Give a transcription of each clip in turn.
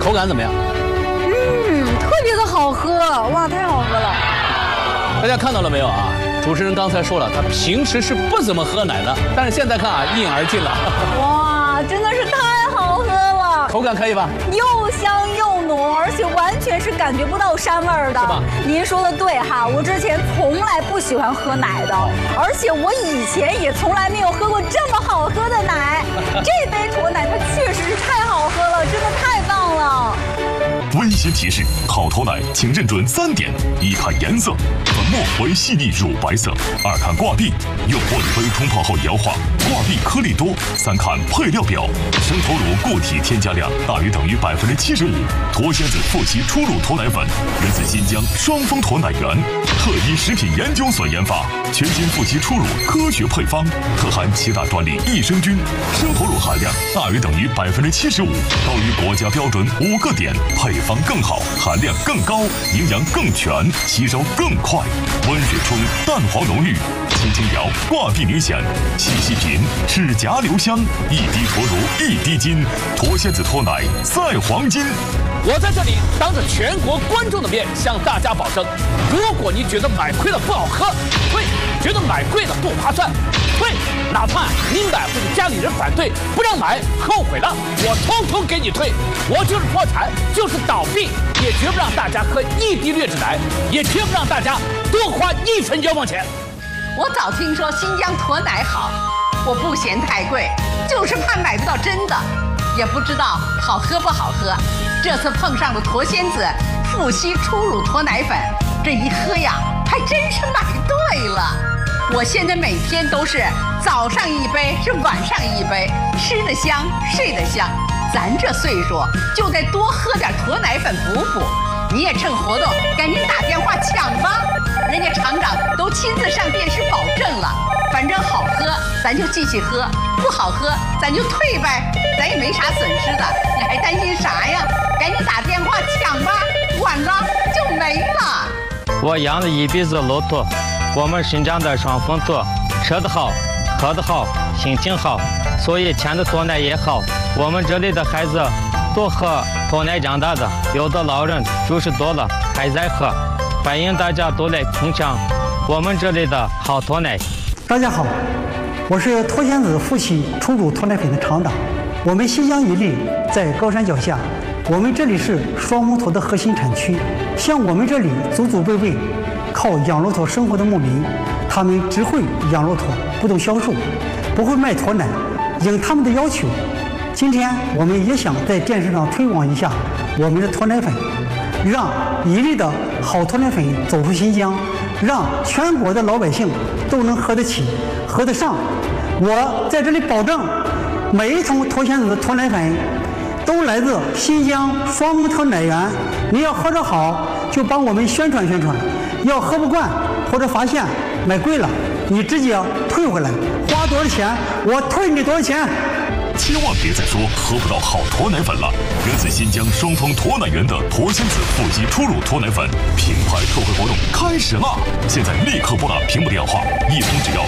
口感怎么样？ 特别的好喝，哇，太好喝了！ 大家看到了没有啊？主持人刚才说了，他平时是不怎么喝奶的，但是现在看啊，一饮而尽了。 哇，真的是太好喝了！ 口感可以吧？ 又香又浓，而且完全是感觉不到膻味儿的。 是吧？ 您说的对哈，我之前从来不喜欢喝奶的，而且我以前也从来没有喝过这么好喝的奶。这杯驼奶它确实是太好喝了，真的太棒了。 温馨提示：好驼奶，请认准3点：一看颜色，粉末为细腻乳白色；二看挂壁，用玻璃杯冲泡后摇化，挂壁颗粒多；三看配料表，生头乳固体添加量大于等于75%。驼仙子富硒初乳驼奶粉源自新疆双峰驼奶源，特依食品研究所研发，全新富硒初乳科学配方，特含7大专利益生菌，生头乳含量大于等于75%，高于国家标准5个点，配方更好，含量更高，营养更全，吸收更快。温水冲，蛋黄浓郁，轻轻摇，挂壁明显，细细品，齿颊留香，一滴驼乳一滴金，驼仙子驼奶赛黄金。 我在这里当着全国观众的面向大家保证，如果你觉得买亏了不好喝，退；觉得买贵了不划算，退。哪怕你买或者家里人反对不让买，后悔了，我统统给你退。我就是破产，就是倒闭，也绝不让大家喝1滴劣质奶，也绝不让大家多花1分冤枉钱。 我早听说新疆驼奶好，我不嫌太贵，就是怕买不到真的，也不知道好喝不好喝。这次碰上了驼仙子富硒初乳驼奶粉，这一喝呀，还真是买对了。我现在每天都是早上1杯，是晚上1杯，吃得香，睡得香。咱这岁数就得多喝点驼奶粉补补。你也趁活动赶紧打电话抢吧，人家厂长都亲自上电视保证了。反正好喝咱就继续喝，不好喝咱就退呗，咱也没啥损失的，你还担心啥呀？赶紧打电话抢吧，晚了就没了。 我养了1鼻子骆驼，我们新疆的双峰驼，吃得好，喝得好，心情好，所以牵的驼奶也好。我们这里的孩子多喝驼奶长大的，有的老人就是多了还在喝，欢迎大家都来品尝我们这里的好驼奶。 大家好，我是驼仙子富硒初乳驼奶粉的厂长。我们新疆伊犁在高山脚下，我们这里是双峰驼的核心产区。像我们这里祖祖辈辈靠养骆驼生活的牧民，他们只会养骆驼，不懂销售，不会卖驼奶。应他们的要求，今天我们也想在电视上推广一下我们的驼奶粉，让伊犁的好驼奶粉走出新疆，让全国的老百姓都能喝得起、喝得上。我在这里保证，每一桶驼仙子的驼奶粉都来自新疆双峰驼奶源。你要喝得好，就帮我们宣传宣传；要喝不惯或者发现买贵了，你直接退回来，花多少钱我退你多少钱。 千万别再说喝不到好驼奶粉了！源自新疆双峰驼奶源的驼仙子富硒初乳驼奶粉品牌特惠活动开始啦！现在立刻拨打屏幕电话，一桶只要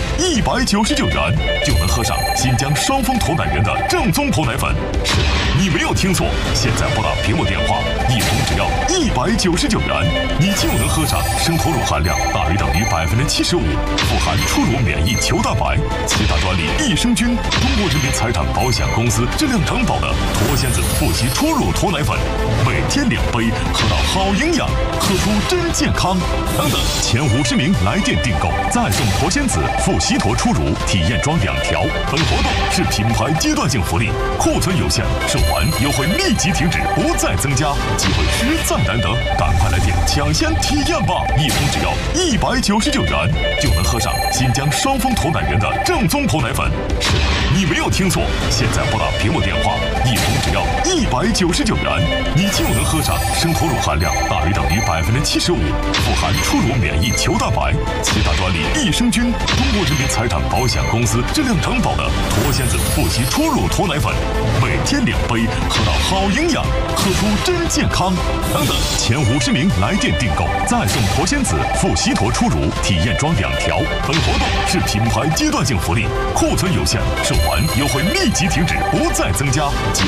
199元，就能喝上新疆双峰驼奶源的正宗驼奶粉。是的，你没有听错，现在拨打屏幕电话，一桶只要199元，你就能喝上生驼乳含量大于等于75%，富含初乳免疫球蛋白、7大专利益生菌，中国人民财产保险公司质量承保的驼仙子富硒初乳驼奶粉，每天2杯，喝到好营养，喝出真健康。等等，前50名来电订购，再送驼仙子富硒驼初乳体验装2条。本活动是品牌阶段性福利，库存有限，售完优惠立即停止，不再增加，机会实在难得，赶快来电抢先体验吧！一桶只要199元，就能喝上新疆双峰驼奶源的正宗驼奶粉。是的，你没有听错，现在拨打屏幕电话，一桶只要199元，你就能喝上生驼乳含量大于等于75%，富含初乳免疫球蛋白、7大专利益生菌，中国人民财产保险公司质量承保的驼仙子富硒初乳驼奶粉，每天2杯，喝到好营养，喝出真健康。等等，前50名来电订购，再送驼仙子富硒驼初乳体验装2条。本活动是品牌阶段性福利，库存有限，售完优惠立即停止，不再增加。